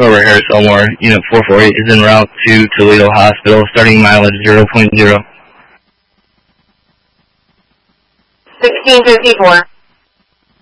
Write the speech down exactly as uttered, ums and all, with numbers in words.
Robert Harris Elmore, Unit four forty-eight is en route to Toledo Hospital, starting mileage zero point zero. sixteen fifty-four.